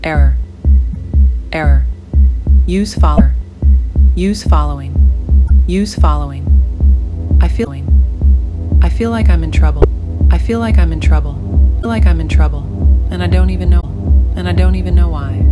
Error. Error. Use follower. Use following. Use following. I feel like I'm in trouble. I feel like I'm in trouble. I feel like I'm in trouble. And I don't even know. And I don't even know why.